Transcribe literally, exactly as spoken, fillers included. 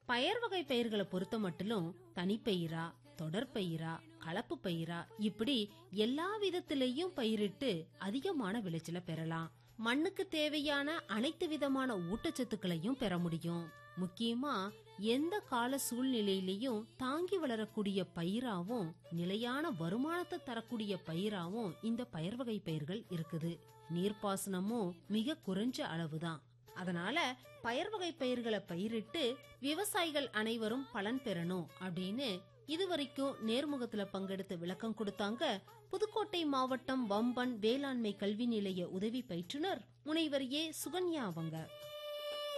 பயர் வகை பயிர்களை பொறுத்த மட்டிலும் தனிப்பயிரா, தொடர்பயிரா, கலப்பு பயிரா இப்படி எல்லா விதத்திலையும் பயிரிட்டு அதிகமான விளைச்சலை பெறலாம். மண்ணுக்கு தேவையான அனைத்து விதமான ஊட்டச்சத்துக்களையும் பெற முடியும். முக்கியமா எந்த கால சூழ்நிலையிலையும் தாங்கி வளரக்கூடிய பயிராவும் நிலையான வருமானத்தை தரக்கூடிய பயிராவும் இந்த பயர் வகை பயிர்கள் இருக்குது. நீர்ப்பாசனமும் மிக குறைஞ்ச அளவுதான். அதனால பயர் வகை பயிர்களை பயிரிட்டு விவசாயிகள் அனைவரும் பலன் பெறணும் அப்படின்னு இதுவரைக்கும் நேர்முகத்துல பங்கெடுத்து விளக்கம் கொடுத்தாங்க புதுக்கோட்டை மாவட்டம் வம்பன் வேளாண்மை கல்வி நிலைய உதவி பயிற்றுனர் முனைவர் ஏ சுகன்யா அவங்க.